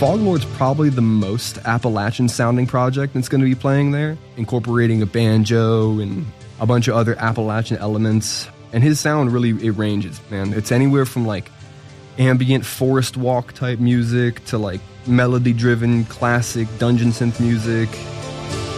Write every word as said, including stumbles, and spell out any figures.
Foglord's probably the most Appalachian-sounding project that's going to be playing there, incorporating a banjo and a bunch of other Appalachian elements. And his sound really, it ranges, man. It's anywhere from, like, ambient forest walk type music to, like, melody-driven classic dungeon synth music.